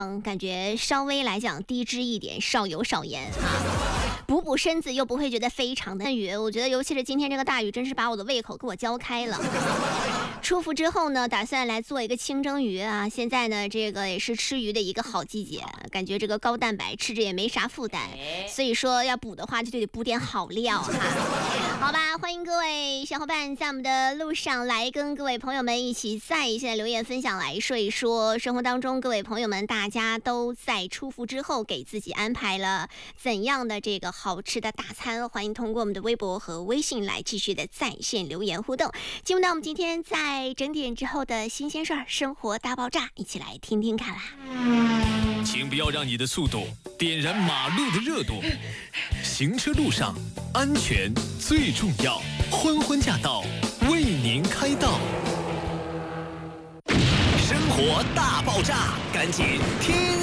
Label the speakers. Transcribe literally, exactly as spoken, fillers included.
Speaker 1: 嗯，感觉稍微来讲低脂一点，少油少盐啊，补补身子又不会觉得非常的雨。我觉得尤其是今天这个大雨，真是把我的胃口给我浇开了。出伏之后呢，打算来做一个清蒸鱼啊。现在呢，这个也是吃鱼的一个好季节，感觉这个高蛋白吃着也没啥负担，所以说要补的话就得补点好料哈。好吧，欢迎各位小伙伴在我们的路上来跟各位朋友们一起在现在留言分享，来说一说生活当中各位朋友们大家都在出伏之后给自己安排了怎样的这个好吃的大餐。欢迎通过我们的微博和微信来继续的在线留言互动。进入到我们今天在整点之后的新鲜事儿生活大爆炸，一起来听听看啦。
Speaker 2: 请不要让你的速度点燃马路的热度，行车路上安全最重要。欢欢驾到，为您开道。生活大爆炸，赶紧听。